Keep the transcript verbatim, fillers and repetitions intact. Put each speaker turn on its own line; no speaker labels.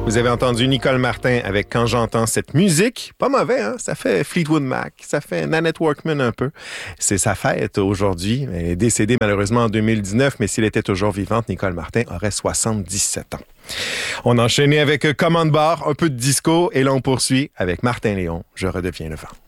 Vous avez entendu Nicole Martin avec Quand j'entends cette musique. Pas mauvais, hein? Ça fait Fleetwood Mac, ça fait Nanette Workman un peu. C'est sa fête aujourd'hui. Elle est décédée malheureusement en deux mille dix-neuf, mais s'il était toujours vivante, Nicole Martin aurait soixante-dix-sept ans. On enchaînait avec Commande Bar, un peu de disco, et là on poursuit avec Martin Léon, Je redeviens le vent.